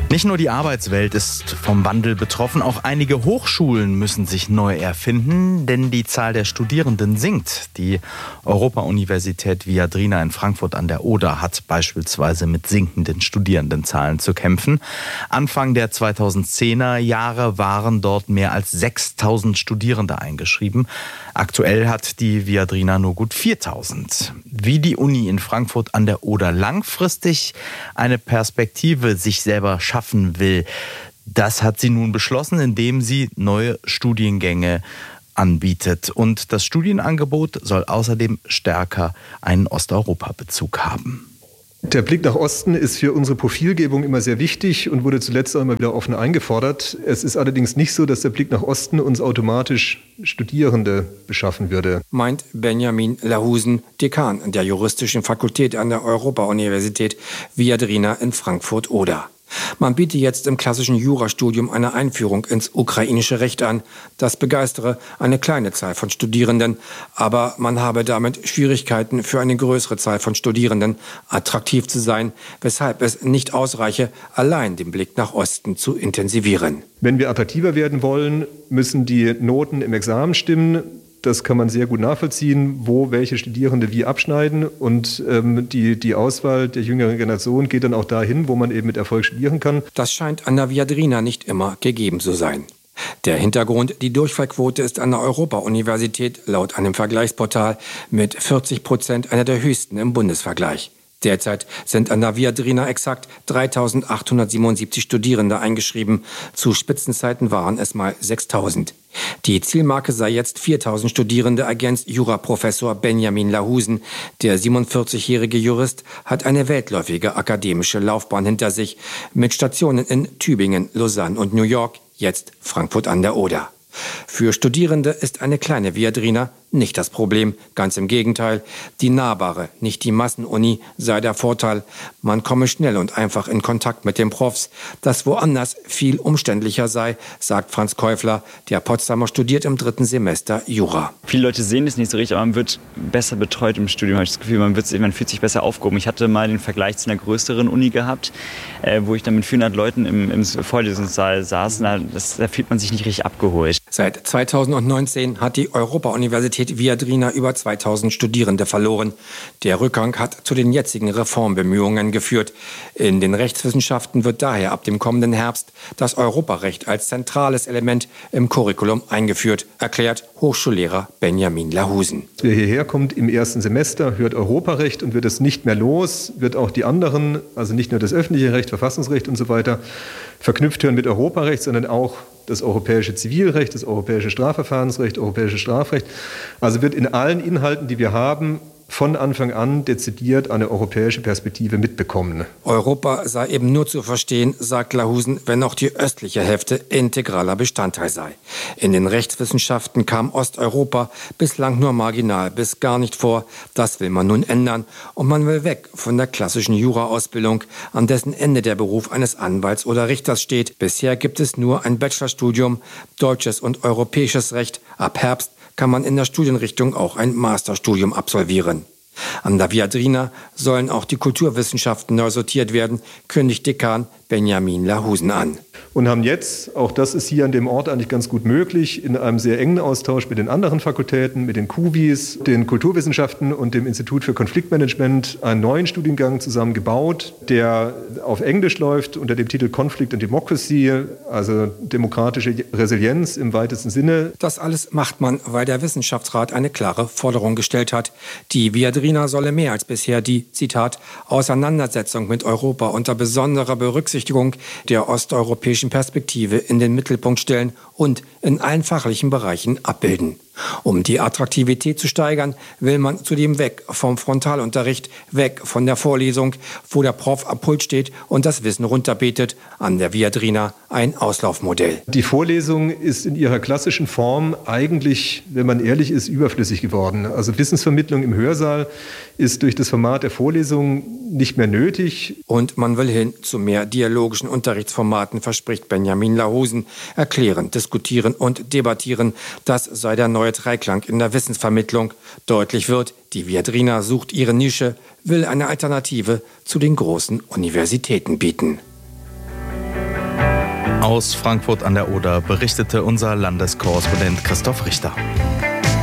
Nicht nur die Arbeitswelt ist vom Wandel betroffen, auch einige Hochschulen müssen sich neu erfinden, denn die Zahl der Studierenden sinkt. Die Europa-Universität Viadrina in Frankfurt an der Oder hat beispielsweise mit sinkenden Studierendenzahlen zu kämpfen. Anfang der 2010er Jahre waren dort mehr als 6.000 Studierende eingeschrieben. Aktuell hat die Viadrina nur gut 4.000. Wie die Uni in Frankfurt an der Oder langfristig eine Perspektive sich selber schaffen will, das hat sie nun beschlossen, indem sie neue Studiengänge anbietet. Und das Studienangebot soll außerdem stärker einen Osteuropa-Bezug haben. Der Blick nach Osten ist für unsere Profilgebung immer sehr wichtig und wurde zuletzt auch immer wieder offen eingefordert. Es ist allerdings nicht so, dass der Blick nach Osten uns automatisch Studierende beschaffen würde. Meint Benjamin Lahusen, Dekan der Juristischen Fakultät an der Europa-Universität Viadrina in Frankfurt-Oder. Man biete jetzt im klassischen Jurastudium eine Einführung ins ukrainische Recht an. Das begeistere eine kleine Zahl von Studierenden, aber man habe damit Schwierigkeiten für eine größere Zahl von Studierenden attraktiv zu sein, weshalb es nicht ausreiche, allein den Blick nach Osten zu intensivieren. Wenn wir attraktiver werden wollen, müssen die Noten im Examen stimmen. Das kann man sehr gut nachvollziehen, wo welche Studierende wie abschneiden. Und die Auswahl der jüngeren Generation geht dann auch dahin, wo man eben mit Erfolg studieren kann. Das scheint an der Viadrina nicht immer gegeben zu sein. Der Hintergrund, die Durchfallquote ist an der Europa-Universität laut einem Vergleichsportal mit 40% einer der höchsten im Bundesvergleich. Derzeit sind an der Viadrina exakt 3.877 Studierende eingeschrieben. Zu Spitzenzeiten waren es mal 6.000. Die Zielmarke sei jetzt 4.000 Studierende, ergänzt Juraprofessor Benjamin Lahusen. Der 47-jährige Jurist hat eine weitläufige akademische Laufbahn hinter sich mit Stationen in Tübingen, Lausanne und New York, jetzt Frankfurt an der Oder. Für Studierende ist eine kleine Viadrina nicht das Problem, ganz im Gegenteil. Die nahbare, nicht die Massenuni sei der Vorteil. Man komme schnell und einfach in Kontakt mit den Profs. Das woanders viel umständlicher sei, sagt Franz Käufler. Der Potsdamer studiert im 3. Semester Jura. Viele Leute sehen es nicht so richtig, aber man wird besser betreut im Studium. Habe ich das Gefühl, man fühlt sich besser aufgehoben. Ich hatte mal den Vergleich zu einer größeren Uni gehabt, wo ich dann mit 400 Leuten im Vorlesungssaal saß. Da fühlt man sich nicht richtig abgeholt. Seit 2019 hat die Europa-Universität Viadrina über 2.000 Studierende verloren. Der Rückgang hat zu den jetzigen Reformbemühungen geführt. In den Rechtswissenschaften wird daher ab dem kommenden Herbst das Europarecht als zentrales Element im Curriculum eingeführt, erklärt Hochschullehrer Benjamin Lahusen. Wer hierher kommt im ersten Semester, hört Europarecht und wird es nicht mehr los, wird auch die anderen, also nicht nur das öffentliche Recht, Verfassungsrecht und so weiter, verknüpft hören mit Europarecht, sondern auch das europäische Zivilrecht, das europäische Strafverfahrensrecht, europäische Strafrecht. Also wird in allen Inhalten, die wir haben, von Anfang an dezidiert eine europäische Perspektive mitbekommen. Europa sei eben nur zu verstehen, sagt Lahusen, wenn auch die östliche Hälfte integraler Bestandteil sei. In den Rechtswissenschaften kam Osteuropa bislang nur marginal bis gar nicht vor. Das will man nun ändern und man will weg von der klassischen Jura-Ausbildung, an dessen Ende der Beruf eines Anwalts oder Richters steht. Bisher gibt es nur ein Bachelorstudium, deutsches und europäisches Recht. Ab Herbst kann man in der Studienrichtung auch ein Masterstudium absolvieren. An der Viadrina sollen auch die Kulturwissenschaften neu sortiert werden, kündigt Dekan Benjamin Lahusen an. Und haben jetzt, auch das ist hier an dem Ort eigentlich ganz gut möglich, in einem sehr engen Austausch mit den anderen Fakultäten, mit den KUWIs, den Kulturwissenschaften und dem Institut für Konfliktmanagement einen neuen Studiengang zusammengebaut, der auf Englisch läuft unter dem Titel Conflict and Democracy, also demokratische Resilienz im weitesten Sinne. Das alles macht man, weil der Wissenschaftsrat eine klare Forderung gestellt hat. Die Viadrina solle mehr als bisher die, Zitat, Auseinandersetzung mit Europa unter besonderer Berücksichtigung der osteuropäischen Perspektive in den Mittelpunkt stellen und in allen fachlichen Bereichen abbilden. Um die Attraktivität zu steigern, will man zudem weg vom Frontalunterricht, weg von der Vorlesung, wo der Prof am Pult steht und das Wissen runterbetet. An der Viadrina ein Auslaufmodell. Die Vorlesung ist in ihrer klassischen Form eigentlich, wenn man ehrlich ist, überflüssig geworden. Also Wissensvermittlung im Hörsaal ist durch das Format der Vorlesung nicht mehr nötig. Und man will hin zu mehr dialogischen Unterrichtsformaten, verspricht Benjamin Lahusen. Erklären, diskutieren und debattieren, das sei der neue Dreiklang in der Wissensvermittlung. Deutlich wird, die Viadrina sucht ihre Nische, will eine Alternative zu den großen Universitäten bieten. Aus Frankfurt an der Oder berichtete unser Landeskorrespondent Christoph Richter.